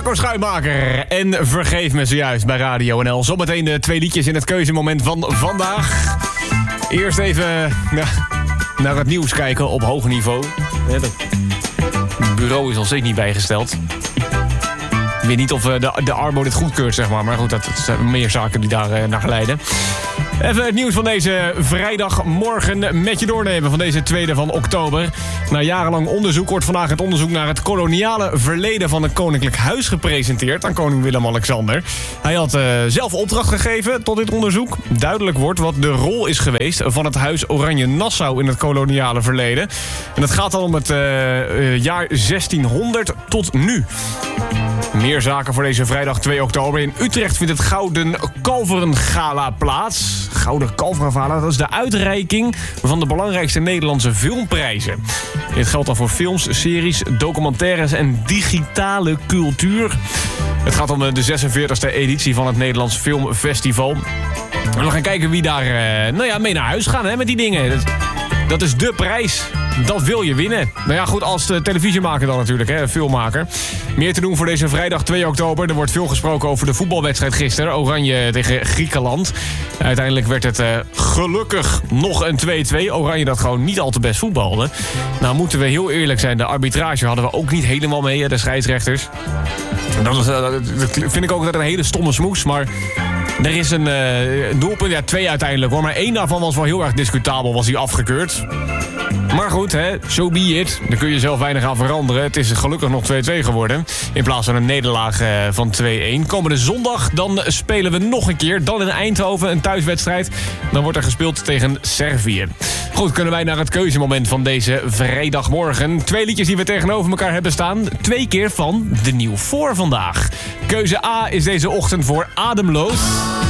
Marco Schuimaker en Vergeef me zojuist bij Radio NL. Zometeen de 2 liedjes in het keuzemoment van vandaag. Eerst even naar het nieuws kijken op hoog niveau. Het bureau is nog steeds niet bijgesteld. Ik weet niet of de Arbo dit goedkeurt, zeg maar. Maar goed, dat zijn meer zaken die daar naar geleiden. Even het nieuws van deze vrijdagmorgen met je doornemen van deze 2e van oktober. Na jarenlang onderzoek wordt vandaag het onderzoek naar het koloniale verleden van het Koninklijk Huis gepresenteerd aan koning Willem-Alexander. Hij had zelf opdracht gegeven tot dit onderzoek. Duidelijk wordt wat de rol is geweest van het Huis Oranje-Nassau in het koloniale verleden. En dat gaat dan om het jaar 1600 tot nu. Meer zaken voor deze vrijdag 2 oktober. In Utrecht vindt het Gouden Kalverengala plaats. Gouden Kalverengala, dat is de uitreiking van de belangrijkste Nederlandse filmprijzen. Dit geldt dan voor films, series, documentaires en digitale cultuur. Het gaat om de 46e editie van het Nederlands Filmfestival. En we gaan kijken wie daar mee naar huis gaan met die dingen. Dat is de prijs. Dat wil je winnen. Nou ja, goed, als televisiemaker dan natuurlijk, filmmaker. Meer te doen voor deze vrijdag 2 oktober. Er wordt veel gesproken over de voetbalwedstrijd gisteren. Oranje tegen Griekenland. Uiteindelijk werd het gelukkig nog een 2-2. Oranje dat gewoon niet al te best voetbalde. Nou, moeten we heel eerlijk zijn. De arbitrage hadden we ook niet helemaal mee, de scheidsrechters. Dat vind ik ook een hele stomme smoes, maar... Er is een doelpunt, 2 uiteindelijk hoor. Maar 1 daarvan was wel heel erg discutabel, was hij afgekeurd. Maar goed, so be it. Daar kun je zelf weinig aan veranderen. Het is gelukkig nog 2-2 geworden. In plaats van een nederlaag van 2-1. Komende zondag, dan spelen we nog een keer. Dan in Eindhoven, een thuiswedstrijd. Dan wordt er gespeeld tegen Servië. Goed, kunnen wij naar het keuzemoment van deze vrijdagmorgen. 2 liedjes die we tegenover elkaar hebben staan. 2 keer van de nieuw voor vandaag. Keuze A is deze ochtend voor Ademloos.